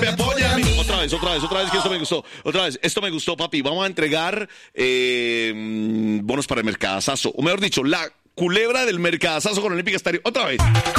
me apoya a mí. Otra vez, que esto me gustó. Otra vez, esto me gustó, papi. Vamos a entregar bonos para el Mercadazazo. O mejor dicho, la culebra del Mercadazazo con Olímpica Estéreo. Otra vez.